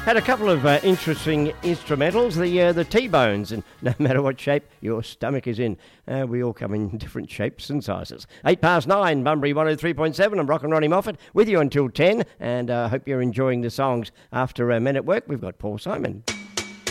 Had a couple of interesting instrumentals, the T-bones, and no matter what shape your stomach is in, we all come in different shapes and sizes. 9:08, Bunbury 103.7. I'm Rockin' Ronnie Moffat with you until 10, and I hope you're enjoying the songs after Men at Work. We've got Paul Simon.